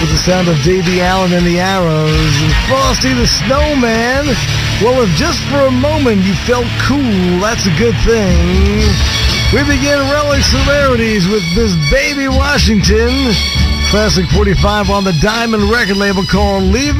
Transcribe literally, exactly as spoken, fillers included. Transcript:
With the sound of Davy Allen and the Arrows. And Frosty the Snowman. Well, if just for a moment you felt cool, that's a good thing. We begin Relic Rarities with Miss Baby Washington. Classic forty-five on the Diamond record label called Leave